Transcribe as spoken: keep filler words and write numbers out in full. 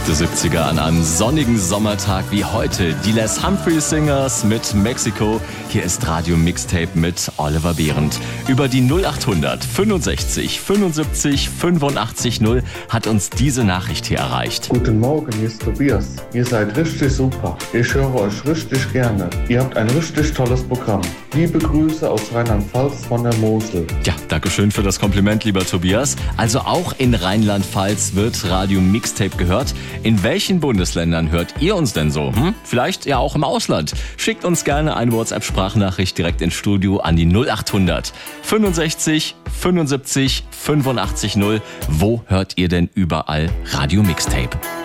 verrückte siebziger an einem sonnigen Sommertag wie heute. Die Les Humphrey Singers mit Mexiko. Hier ist Radio Mixtape mit Oliver Behrendt. Über die null achthundert fünfundsechzig fünfundsiebzig fünfundachtzig null hat uns diese Nachricht hier erreicht. Guten Morgen, hier ist Tobias. Ihr seid richtig super. Ich höre euch richtig gerne. Ihr habt ein richtig tolles Programm. Liebe Grüße aus Rheinland-Pfalz von der Mosel. Ja, danke schön für das Kompliment, lieber Tobias. Also auch in Rheinland-Pfalz wird Radio Mixtape gehört. In welchen Bundesländern hört ihr uns denn so? Hm? Vielleicht ja auch im Ausland. Schickt uns gerne eine WhatsApp-Sprachnachricht direkt ins Studio an die null achthundert fünfundsechzig fünfundsiebzig fünfundachtzig null. Wo hört ihr denn überall Radio Mixtape?